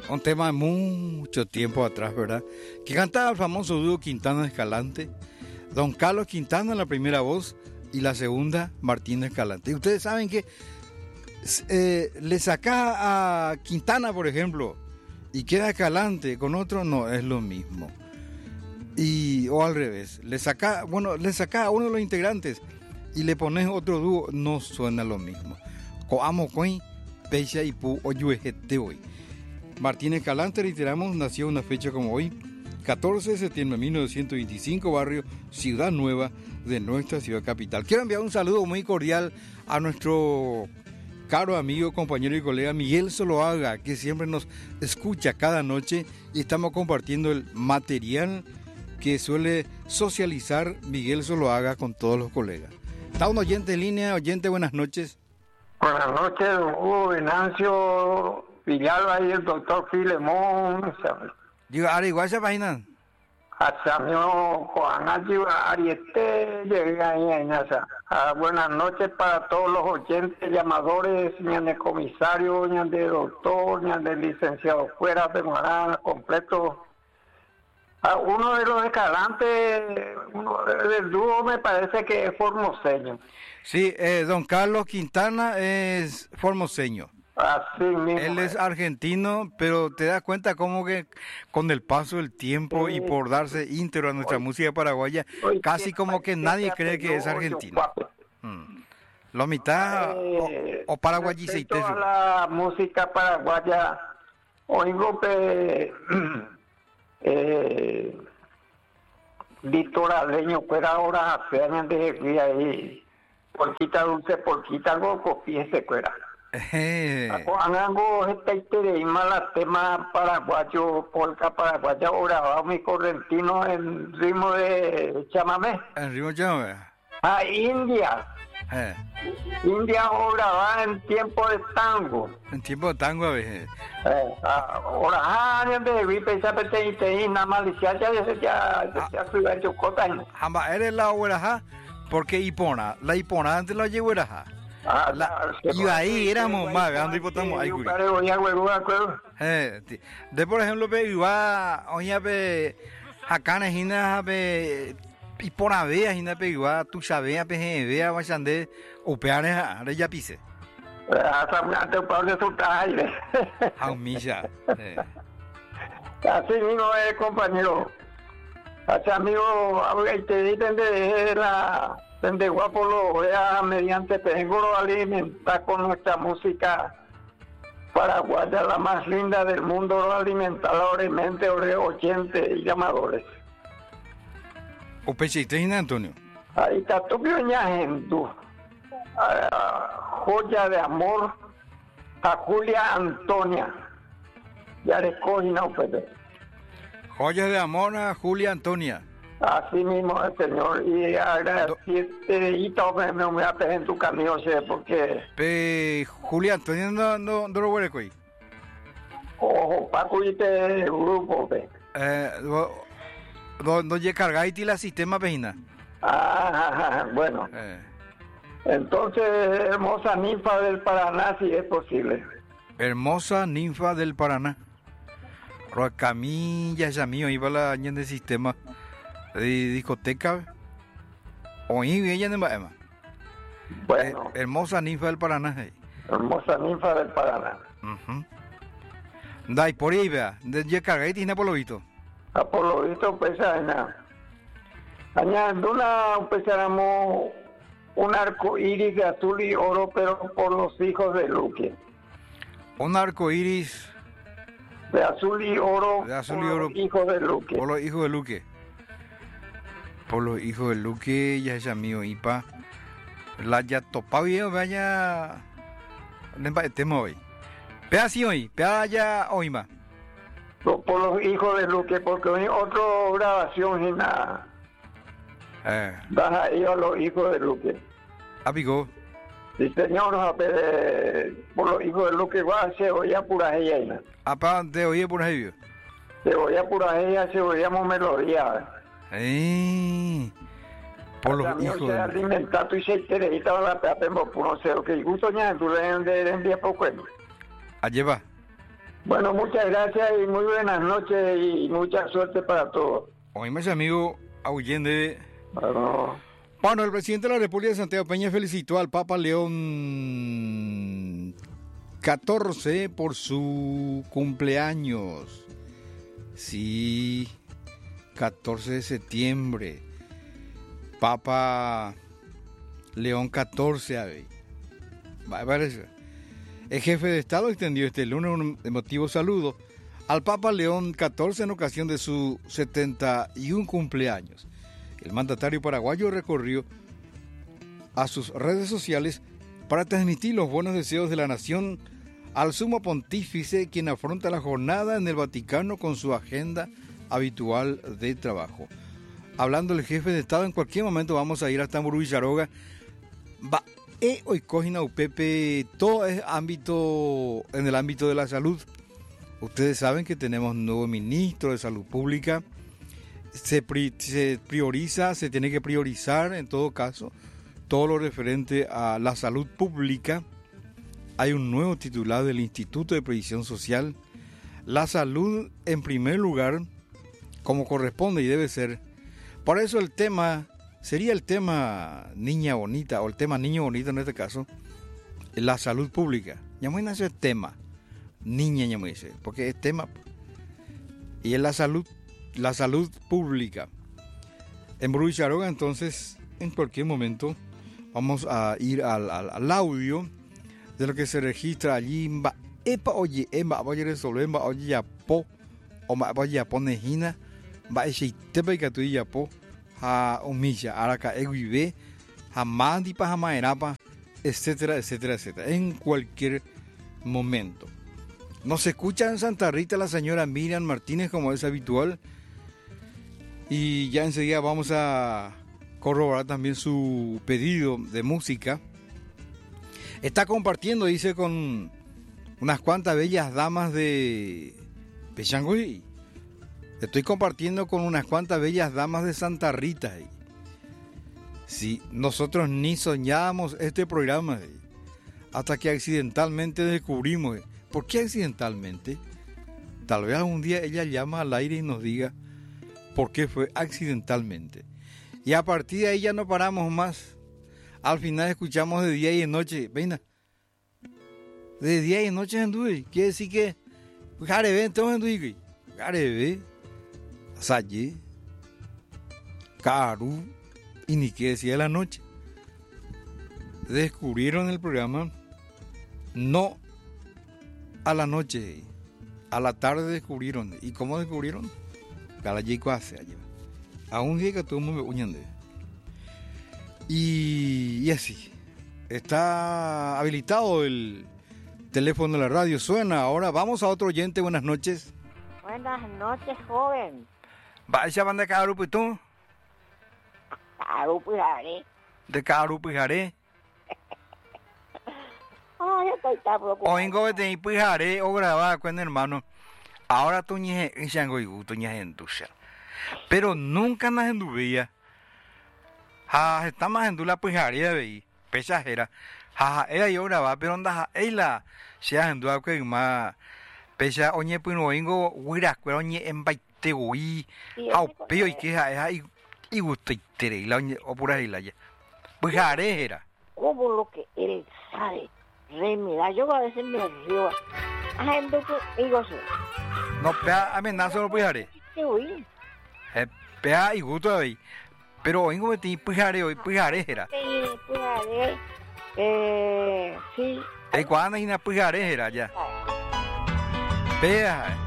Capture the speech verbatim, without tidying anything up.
Un tema de mucho tiempo atrás, ¿verdad? Que cantaba el famoso dúo Quintana Escalante. Don Carlos Quintana en la primera voz y la segunda Martín Escalante. Y ustedes saben que eh, le saca a Quintana, por ejemplo, y queda Escalante con otro, no, es lo mismo. Y, o al revés, le saca, bueno, le saca a uno de los integrantes y le pones otro dúo, no suena lo mismo. Coamo Coin, Pecha y Pu Oyuejete hoy. Martín Escalante, reiteramos, nació una fecha como hoy, catorce de septiembre de mil novecientos veinticinco, barrio Ciudad Nueva de nuestra ciudad capital. Quiero enviar un saludo muy cordial a nuestro caro amigo, compañero y colega Miguel Zuluaga, que siempre nos escucha cada noche y estamos compartiendo el material que suele socializar Miguel Zuluaga con todos los colegas. Está un oyente en línea. Oyente, buenas noches. Buenas noches, don Hugo Venancio Villalba y el doctor Filemón. Digo, ahora igual esa página. Hachamio Juan Achiva Ariete, llega ahí en esa. Buenas noches para todos los oyentes, llamadores, ni de comisario, ni de doctor, ni de licenciado fuera, de Marana, completo. Ah, uno de los escalantes, uno del dúo me parece que es formoseño. Sí, eh, don Carlos Quintana es formoseño. Así mismo. Él es argentino, pero te das cuenta como que con el paso del tiempo sí, y por darse íntegro a nuestra hoy, música paraguaya, hoy, casi como que nadie cree que es argentino. Hmm. Lo mitad eh, o, o paraguayiceites. Toda la música paraguaya, oigo que eh, litoraleño, fuera ahora apenas de ahí, porquita dulce, porquita algo copiese fuera. Angango este de mala tema paraguayo, polka paraguaya, grabado mi correntino en ritmo de chamamé. En ritmo de chamamé. Ah, India. Eh. India grabada en tiempo de tango. En tiempo de tango a veces. Eh, ahora años de vi pensar que te nada más ya ya ya ya fui a chocota. Jamba eres la oreja porque Ipona, la Ipona antes la llevo oreja. Ah, la, y ahí éramos más grandes y votamos ahí. Eh, de por ejemplo, pe iba, oye, pe acá en Gina, pe y por avea, Gina, pe iba, tú sabes, pe vea, vayande, o peanes, ahora ya pise. Hasta te puedo soltar aire. Jaumilla. Así mismo es, compañero. Hasta amigo, te dicen de la donde guapo lo vea mediante tengo lo alimenta con nuestra música paraguaya, la más linda del mundo, lo alimenta obviamente ochenta y llamadores. ¿O pechiste, Antonio? Ahí está tu pioñajendo, joya de amor a Julia Antonia. Ya le cogí, no, Pedro. Joya de amor a Julia Antonia. Así mismo, señor, y agradecerte y todo me voy a pedir en tu camino, ¿sí? Porque... Pe, Julia Antonio, no, no, no lo voy a coger. Ojo, Paco y te grupo, pe. Eh, no, no ya cargáis la sistema, pejina. Ah, bueno. Eh. Entonces, hermosa ninfa del Paraná, si es posible. Hermosa ninfa del Paraná. Camilla, ya mío, iba la año de sistema. De discoteca oí bien en Baema. Bueno, eh, hermosa ninfa del Paraná. Eh. Hermosa ninfa del Paraná. Uh-huh. Dai por ahí vea, de ya carga y tiene por lo visto. A por lo visto pues nada. Añadiendo una empezáramos un arco iris de azul y oro, pero por los hijos de Luque. Un arco iris de azul y oro, de azul y oro por los hijos de Luque. Por los hijos de Luque. Por los hijos de Luque, ya es amigo Ipa. La ya topa bien, vaya. Le temo hoy. Pea así hoy, pea ya hoy más. Por los hijos de Luque, porque hoy otra grabación y nada. Eh. Vas ahí a los hijos de Luque. Amigo. Sí, señor, por los hijos de Luque, va, se oía pura ella. ¿Apa de oye por ahí? Se oía pura ella, se oíamos melodía. Eh, por los hijos de alimentado y se interesa la pepa en por no sé, que gusto ya tú le de día poco. A lleva. Bueno, muchas gracias y muy buenas noches y mucha suerte para todos. Hoy más amigo Allende. Bueno. Bueno, el presidente de la República de Santiago Peña felicitó al Papa León catorce por su cumpleaños. Sí, catorce de septiembre. Papa León catorce, a ver. El jefe de Estado extendió este lunes un emotivo saludo al Papa León catorce en ocasión de su setenta y uno cumpleaños. El mandatario paraguayo recorrió a sus redes sociales para transmitir los buenos deseos de la nación al sumo pontífice, quien afronta la jornada en el Vaticano con su agenda habitual de trabajo. Hablando del jefe de Estado, en cualquier momento vamos a ir hasta Murubicharoga. Va, e hoy cogina Upepe, todo es ámbito, en el ámbito de la salud. Ustedes saben que tenemos un nuevo ministro de Salud Pública. Se, pri, se prioriza, se tiene que priorizar en todo caso todo lo referente a la salud pública. Hay un nuevo titular del Instituto de Previsión Social. La salud en primer lugar, como corresponde y debe ser. Por eso el tema, sería el tema niña bonita, o el tema niño bonito en este caso, la salud pública. Ya me nace el tema, niña, ya me dice, porque es tema. Y es la salud, la salud pública. En Murubicharoga, entonces, en cualquier momento, vamos a ir al, al, al audio de lo que se registra allí. Epa, oye, Emma, oye, resolver, oye, ya po, o ma, oye, ya pone hina. Va ese tema que tú ya po a umilla araca eguibe a mandipa a maerapa, etcétera, etcétera, etcétera, en cualquier momento. Nos escucha en Santa Rita la señora Miriam Martínez, como es habitual, y ya enseguida vamos a corroborar también su pedido de música. Está compartiendo, dice, con unas cuantas bellas damas de Pechangüí. Estoy compartiendo con unas cuantas bellas damas de Santa Rita. Sí, nosotros ni soñábamos este programa hasta que accidentalmente descubrimos. ¿Por qué accidentalmente? Tal vez algún día ella llama al aire y nos diga por qué fue accidentalmente. Y a partir de ahí ya no paramos más. Al final escuchamos de día y de noche. Venga, de día y de noche anduve. Quiere decir que jarebe, entonces anduve. Jarebe. Salle, Caru, y ni qué decía de la noche. Descubrieron el programa no a la noche, a la tarde descubrieron. ¿Y cómo descubrieron? Galayico hace allá. A un día que todo el mundo me uñande. Y, y así. Está habilitado el teléfono de la radio. Suena. Ahora vamos a otro oyente. Buenas noches. Buenas noches, joven. ¿Va esa banda de Carupi tú? Carupi Jaré. De Carupi Jaré. Ay, estoy tan preocupado. Oingo de Tipi Jaré o grababa con hermano. Ahora tú ni chango y tú ni entusia. Pero nunca nas endubía. Ja, está más endula pues Jaré de ahí. Pesajera. Ja, ella yo grababa, pero onda ella se ha endua que más pesa oñe pues no oingo huira, pero oñe en baita. Y au peo y que es y gusto y tere la o pura y la ya pues jarera como lo que él sabe re mira yo a veces me río a endo que digo sí no pea amenaza no pues jare sí eh pea y gusto ahí pero vengo de ti pues jare hoy pues jarera sí pues jare eh sí eh cuando hay una pues jarera ya pea